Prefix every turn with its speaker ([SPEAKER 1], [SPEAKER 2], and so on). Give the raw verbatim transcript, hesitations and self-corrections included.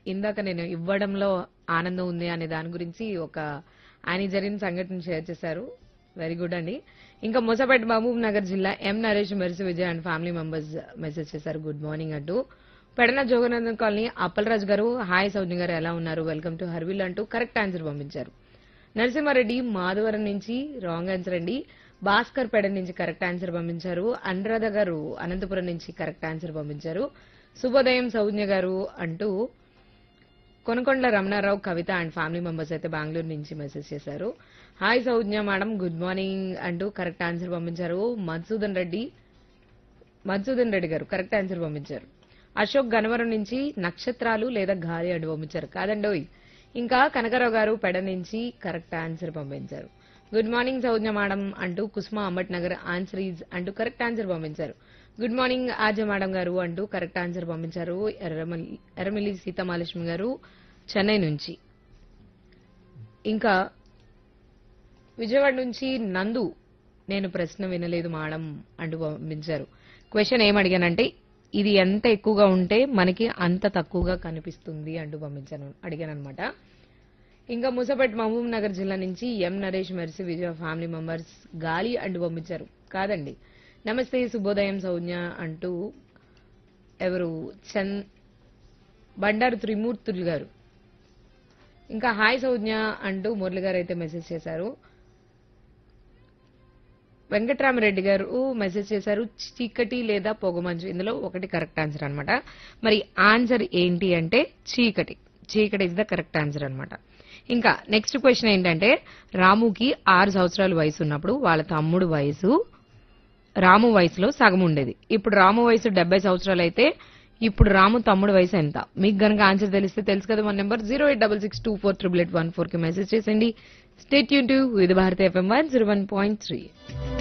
[SPEAKER 1] ఇందాక నేను ఇవ్వడంలో ఆనందం ఉంది అనే దాని గురించి ఒక ఆయన జరిగిన సంఘటన షేర్ చేశారు. వెరీ గుడ్ అండి. ఇంకా మూసాపేట మహబూబ్ నగర్ జిల్లా ఎం Naresh mercy Vijay and family members message చేశారు. గుడ్ మార్నింగ్ అంటూ పెడన జోగనందన్ కాలనీ అప్పలరాజు గారు హాయ్ సౌజ్ఞ గారు ఎలా ఉన్నారు, వెల్కమ్ టు హర్విల్ అంటూ కరెక్ట్ ఆన్సర్ పంపించారు. నరసింహారెడ్డి మాధవరం నుంచి రాంగ్ ఆన్సర్ అండి. భాస్కర్ పెడ నుంచి కరెక్ట్ ఆన్సర్ పంపించారు. అనురాధ గారు అనంతపురం నుంచి కరెక్ట్ ఆన్సర్ పంపించారు. శుభోదయం సౌజ్ఞ గారు అంటూ కొనకొండల రమణారావు కవిత అండ్ ఫ్యామిలీ మెంబర్స్ అయితే బెంగళూరు నుంచి మెసేజ్ చేశారు. Hi Saujna madam good morning అంటూ కరెక్ట్ ఆన్సర్ పంపించారు. మధుసూదన్ రెడ్డి మధుసూదన్ రెడ్డి గారు కరెక్ట్ ఆన్సర్ పంపించారు. అశోక్ గనవరం నుంచి నక్షత్రాలు లేదా గాలి అంటూ పంపించారు. కాదండోయ్. ఇంకా కనకరావు గారు పెడ నుంచి కరెక్ట్ ఆన్సర్ పంపించారు. గుడ్ మార్నింగ్ సౌజ్ఞ మేడం అంటూ కుస్మా అమ్మట్ నగర్ ఆన్సర్ ఈజ్ అంటూ కరెక్ట్ ఆన్సర్ పంపించారు. గుడ్ మార్నింగ్ ఆర్జే మేడం గారు అంటూ కరెక్ట్ ఆన్సర్ పంపించారు. ఎర్రమల్లి ఎర్రమిల్లి సీతామహాలక్ష్మి గారు చెన్నై నుంచి. ఇంకా విజయవాడ నుంచి నందు నేను ప్రశ్న వినలేదు మేడం అంటూ పంపించారు. క్వశ్చన్ ఏం అడిగానంటే ఇది ఎంత ఎక్కువగా ఉంటే మనకి అంత తక్కువగా కనిపిస్తుంది అంటూ పంపించాను అడిగాను అనమాట. ఇంకా మూసాపేట మహబూబ్ నగర్ జిల్లా నుంచి ఎం నరేష్ మెర్సి విజయ ఫ్యామిలీ మెంబర్స్ గాలి అంటూ పంపించారు. కాదండి. నమస్తే శుభోదయం సౌజ్ఞ అంటూ ఎవరు చన్ బండారు త్రిమూర్తులు గారు. ఇంకా హాయ్ సౌజ్ఞ అంటూ మురళి గారు అయితే మెసేజ్ చేశారు. వెంకట్రామరెడ్డి గారు మెసేజ్ చేశారు చీకటి లేదా పొగమంచు. ఇందులో ఒకటి కరెక్ట్ ఆన్సర్ అనమాట. మరి ఆన్సర్ ఏంటి అంటే చీకటి. చీకటి ఇస్ ద కరెక్ట్ ఆన్సర్ అనమాట. ఇంకా నెక్స్ట్ క్వశ్చన్ ఏంటంటే రాముకి ఆరు సంవత్సరాల వయసు ఉన్నప్పుడు వాళ్ళ తమ్ముడు వయసు రాము వయసులో సగం ఉండేది. ఇప్పుడు రాము వయసు డెబ్బై సంవత్సరాలు అయితే ఇప్పుడు రాము తమ్ముడు వయసు ఎంత? మీకు గనక ఆన్సర్ తెలిస్తే తెలుసు కదా. మన number zero eight double six two four triple eight one four కి మెసేజ్ చేసేయండి. స్టే ట్యూన్ టు వివిధ Bharati FM one zero one point three.